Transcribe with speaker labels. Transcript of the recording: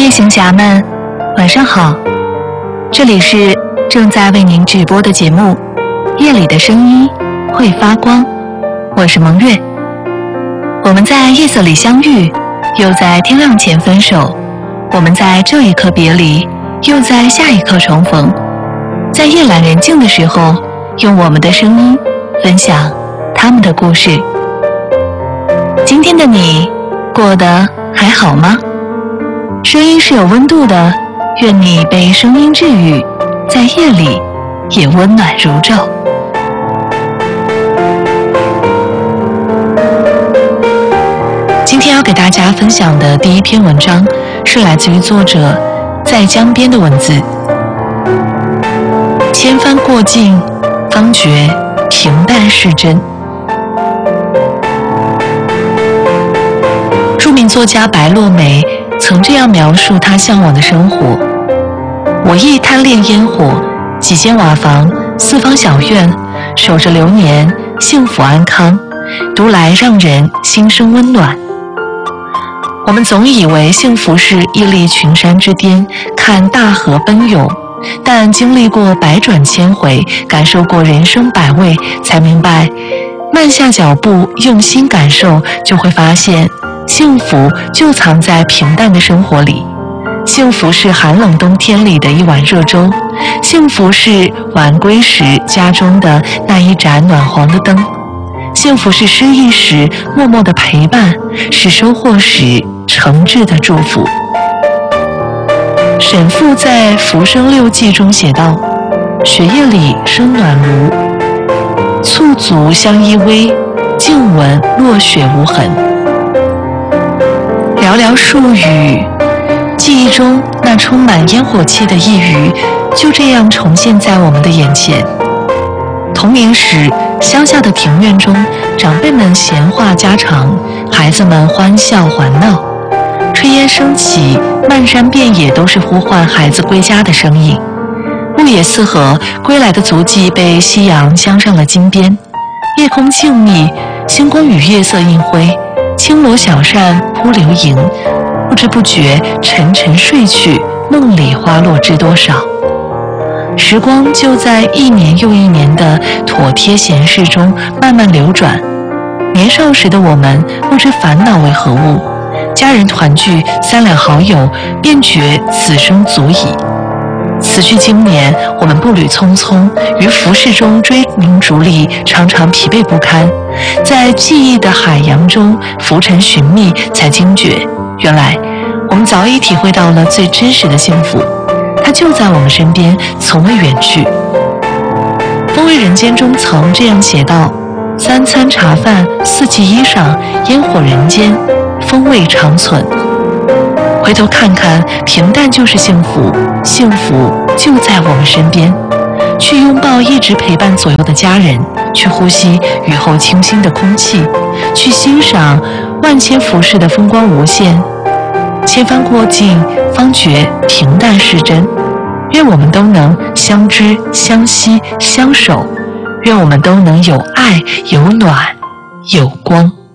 Speaker 1: 夜行侠们，晚上好！这里是正在为您直播的节目《夜里的声音会发光》，我是蒙月。我们在夜色里相遇，又在天亮前分手；我们在这一刻别离，又在下一刻重逢。在夜阑人静的时候，用我们的声音分享他们的故事。今天的你过得还好吗？声音是有温度的，愿你被声音治愈，在夜里也温暖如昼。今天要给大家分享的第一篇文章是来自于作者在江边的文字。千帆过尽，方觉平淡是真。著名作家白落梅曾这样描述她向往的生活：我亦贪恋烟火，几间瓦房，四方小院，守着流年，幸福安康，读来让人心生温暖。我们总以为幸福是屹立群山之巅，看大河奔涌，但经历过百转千回，感受过人生百味，才明白，慢下脚步，用心感受，就会发现幸福就藏在平淡的生活里。幸福是寒冷冬天里的一碗热粥，幸福是晚归时家中的那一盏暖黄的灯，幸福是失意时默默的陪伴，是收获时诚挚的祝福。沈复在《浮生六记》中写道：雪夜里生暖炉，簇足相依偎，静闻落雪无痕。寥寥数语，记忆中那充满烟火气的一隅就这样重现在我们的眼前。童年时，乡下的庭院中，长辈们闲话家常，孩子们欢笑欢闹，炊烟升起，漫山遍野都是呼唤孩子归家的声音。牧野四合，归来的足迹被夕阳镶上了金边。夜空静谧，星光与月色映辉，轻罗小扇扑流萤，不知不觉沉沉睡去，梦里花落知多少。时光就在一年又一年的妥帖闲适中慢慢流转。年少时的我们不知烦恼为何物，家人团聚，三两好友，便觉此生足矣。此去经年，我们步履匆匆，于浮世中追名逐利，常常疲惫不堪。在记忆的海洋中浮沉寻觅，才惊觉，原来我们早已体会到了最真实的幸福，它就在我们身边，从未远去。风味人间中曾这样写道：三餐茶饭，四季衣裳，烟火人间，风味长存。回头看看，平淡就是幸福，幸福就在我们身边。去拥抱一直陪伴左右的家人，去呼吸雨后清新的空气，去欣赏万千浮世的风光无限。千帆过尽，方觉平淡是真。愿我们都能相知相惜相守，愿我们都能有爱有暖有光。